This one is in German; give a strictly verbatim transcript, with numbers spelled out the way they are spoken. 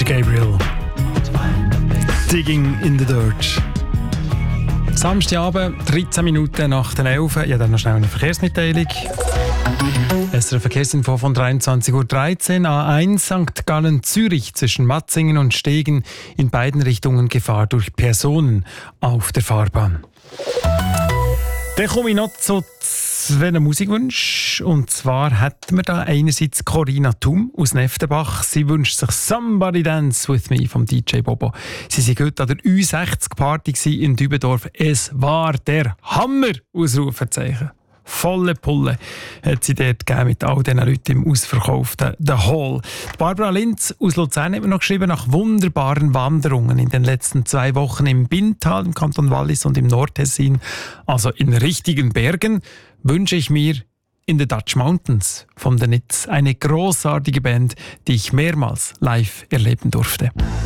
Peter Gabriel. Digging in the Dirt. Samstagabend, dreizehn Minuten nach den elf. Ja, dann noch schnell eine Verkehrsmitteilung. Es ist eine Verkehrsinfo von dreiundzwanzig Uhr dreizehn. A eins Sankt Gallen Zürich zwischen Matzingen und Stegen in beiden Richtungen Gefahr durch Personen auf der Fahrbahn. Dann komme ich noch zu zwei Musikwünschen. Und zwar hätten wir da einerseits Corinna Thum aus Neftenbach. Sie wünscht sich «Somebody Dance With Me» vom D J Bobo. Sie waren heute an der Ü sechzig Party in Dübendorf. Es war der Hammer! Ausrufezeichen. Volle Pulle hat sie dort gegeben mit all diesen Leuten im ausverkauften The Hall. Die Barbara Linz aus Luzern hat mir noch geschrieben, nach wunderbaren Wanderungen in den letzten zwei Wochen im Bintal, im Kanton Wallis und im Nordtessin, also in richtigen Bergen, wünsche ich mir In the Dutch Mountains von The Nits, eine grossartige Band, die ich mehrmals live erleben durfte.